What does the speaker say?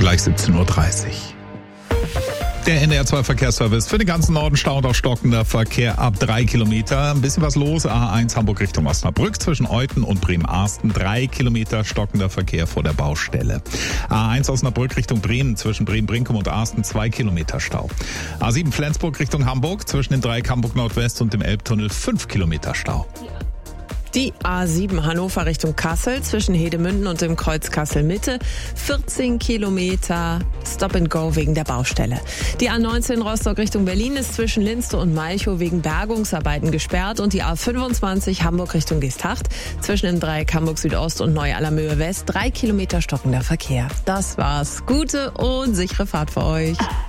gleich 17.30 Uhr. Der NDR2 Verkehrsservice für den ganzen Norden Stau und auch stockender Verkehr ab 3 Kilometer. Ein bisschen was los. A1 Hamburg Richtung Osnabrück zwischen Euthen und Bremen-Arsten. 3 Kilometer stockender Verkehr vor der Baustelle. A1 Osnabrück Richtung Bremen zwischen Bremen-Brinkum und Arsten. 2 Kilometer Stau. A7 Flensburg Richtung Hamburg zwischen den Dreieck Hamburg Nordwest und dem Elbtunnel. 5 Kilometer Stau. Die A7 Hannover Richtung Kassel zwischen Hedemünden und dem Kreuz Kassel-Mitte. 14 Kilometer Stop and Go wegen der Baustelle. Die A19 Rostock Richtung Berlin ist zwischen Linste und Malchow wegen Bergungsarbeiten gesperrt. Und die A25 Hamburg Richtung Geesthacht zwischen dem Dreieck Hamburg Südost und Neu-Allermöhe West. 3 Kilometer stockender Verkehr. Das war's. Gute und sichere Fahrt für euch.